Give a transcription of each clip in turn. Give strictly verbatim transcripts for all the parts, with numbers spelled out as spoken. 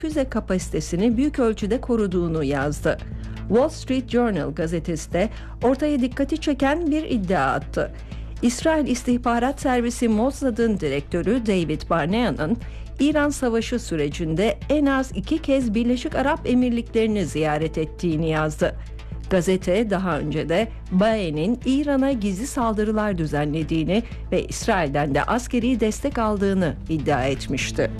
füze kapasitesini büyük ölçüde koruduğunu yazdı. Wall Street Journal gazetesi de ortaya dikkati çeken bir iddia attı. İsrail İstihbarat Servisi Mossad'ın direktörü David Barnea'nın İran Savaşı sürecinde en az iki kez Birleşik Arap Emirlikleri'ni ziyaret ettiğini yazdı. Gazete daha önce de B A E'nin İran'a gizli saldırılar düzenlediğini ve İsrail'den de askeri destek aldığını iddia etmişti.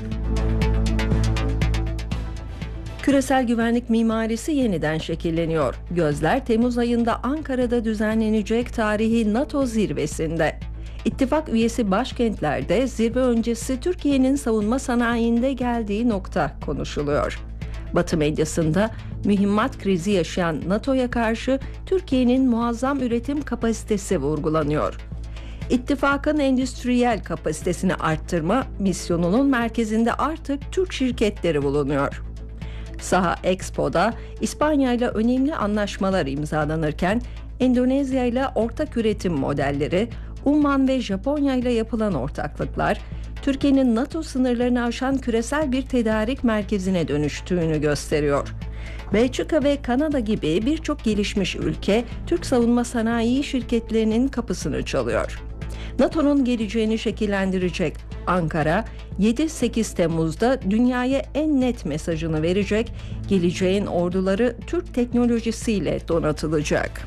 Küresel güvenlik mimarisi yeniden şekilleniyor. Gözler Temmuz ayında Ankara'da düzenlenecek tarihi NATO zirvesinde. İttifak üyesi başkentlerde zirve öncesi Türkiye'nin savunma sanayinde geldiği nokta konuşuluyor. Batı medyasında mühimmat krizi yaşayan NATO'ya karşı Türkiye'nin muazzam üretim kapasitesi vurgulanıyor. İttifakın endüstriyel kapasitesini arttırma misyonunun merkezinde artık Türk şirketleri bulunuyor. Saha Expo'da İspanya ile önemli anlaşmalar imzalanırken Endonezya ile ortak üretim modelleri, Umman ve Japonya ile yapılan ortaklıklar, Türkiye'nin NATO sınırlarını aşan küresel bir tedarik merkezine dönüştüğünü gösteriyor. Belçika ve Kanada gibi birçok gelişmiş ülke Türk savunma sanayi şirketlerinin kapısını çalıyor. NATO'nun geleceğini şekillendirecek Ankara, yedi sekiz Temmuz'da dünyaya en net mesajını verecek, geleceğin orduları Türk teknolojisiyle donatılacak.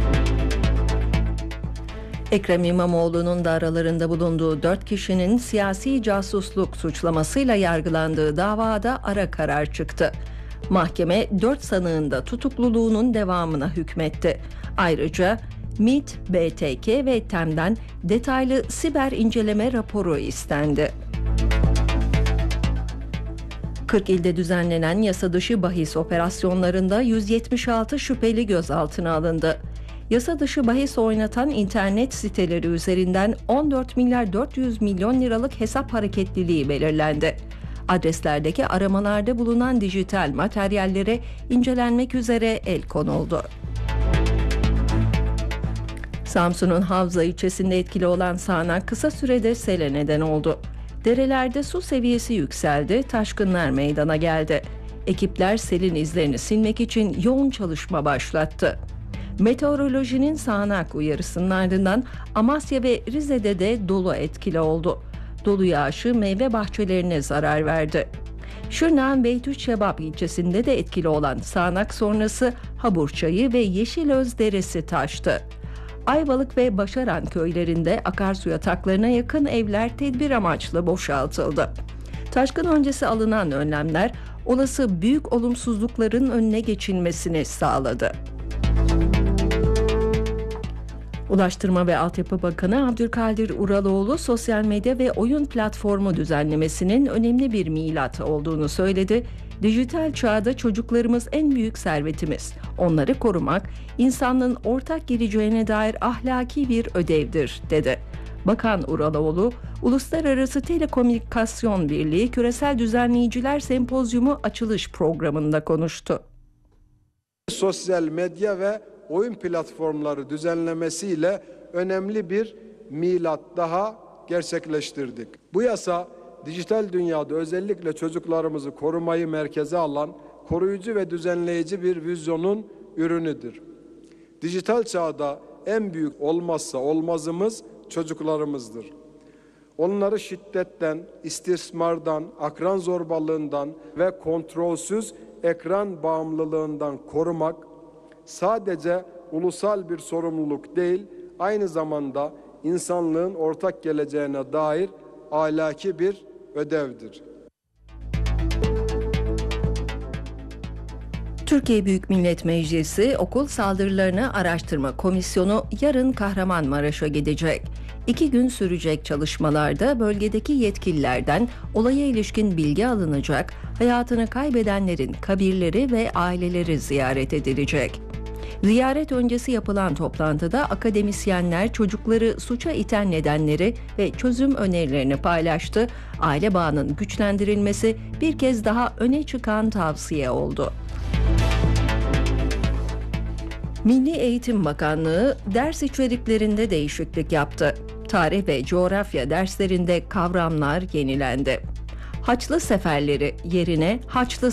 Ekrem İmamoğlu'nun da aralarında bulunduğu dört kişinin siyasi casusluk suçlamasıyla yargılandığı davada ara karar çıktı. Mahkeme dört sanığın da tutukluluğunun devamına hükmetti. Ayrıca MİT, B T K ve TEM'den detaylı siber inceleme raporu istendi. kırk ilde düzenlenen yasa dışı bahis operasyonlarında yüz yetmiş altı şüpheli gözaltına alındı. Yasa dışı bahis oynatan internet siteleri üzerinden on dört milyar dört yüz milyon liralık hesap hareketliliği belirlendi. Adreslerdeki aramalarda bulunan dijital materyallere incelenmek üzere el konuldu. Samsun'un Havza ilçesinde etkili olan sağanak kısa sürede sele neden oldu. Derelerde su seviyesi yükseldi, taşkınlar meydana geldi. Ekipler selin izlerini silmek için yoğun çalışma başlattı. Meteorolojinin sağanak uyarısının ardından Amasya ve Rize'de de dolu etkili oldu. Dolu yağışı meyve bahçelerine zarar verdi. Şırnak'ın Beytüşşebap ilçesinde de etkili olan sağanak sonrası Haburçayı ve Yeşilöz Deresi taştı. Ayvalık ve Başaran köylerinde akarsu yataklarına yakın evler tedbir amaçlı boşaltıldı. Taşkın öncesi alınan önlemler olası büyük olumsuzlukların önüne geçilmesini sağladı. Ulaştırma ve Altyapı Bakanı Abdülkadir Uraloğlu, sosyal medya ve oyun platformu düzenlemesinin önemli bir milat olduğunu söyledi. Dijital çağda çocuklarımız en büyük servetimiz. Onları korumak, insanlığın ortak geleceğine dair ahlaki bir ödevdir, dedi. Bakan Uraloğlu, Uluslararası Telekomünikasyon Birliği Küresel Düzenleyiciler Sempozyumu açılış programında konuştu. Sosyal medya ve oyun platformları düzenlemesiyle önemli bir milat daha gerçekleştirdik. Bu yasa dijital dünyada özellikle çocuklarımızı korumayı merkeze alan koruyucu ve düzenleyici bir vizyonun ürünüdür. Dijital çağda en büyük olmazsa olmazımız çocuklarımızdır. Onları şiddetten, istismardan, akran zorbalığından ve kontrolsüz ekran bağımlılığından korumak sadece ulusal bir sorumluluk değil, aynı zamanda insanlığın ortak geleceğine dair ahlaki bir ödevdir. Türkiye Büyük Millet Meclisi Okul Saldırılarını Araştırma Komisyonu yarın Kahramanmaraş'a gidecek. İki gün sürecek çalışmalarda bölgedeki yetkililerden olaya ilişkin bilgi alınacak, hayatını kaybedenlerin kabirleri ve aileleri ziyaret edilecek. Ziyaret öncesi yapılan toplantıda akademisyenler çocukları suça iten nedenleri ve çözüm önerilerini paylaştı. Aile bağının güçlendirilmesi bir kez daha öne çıkan tavsiye oldu. Milli Eğitim Bakanlığı ders içeriklerinde değişiklik yaptı. Tarih ve coğrafya derslerinde kavramlar yenilendi. Haçlı seferleri yerine Haçlı